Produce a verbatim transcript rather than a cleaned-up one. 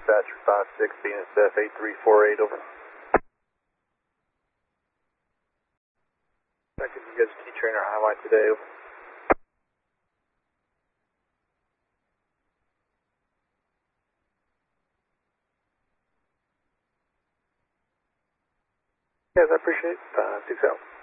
dispatcher five six, B N S F eight three four eight, over. Second, you guys key trainer highway today, over. Yes, I appreciate it. five six out.